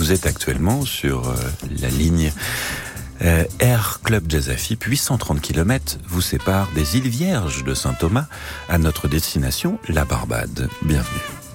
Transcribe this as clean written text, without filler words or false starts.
Vous êtes actuellement sur la ligne Air Club Jazz AFIP. 830 km vous séparent des îles Vierges de Saint-Thomas à notre destination, la Barbade. Bienvenue.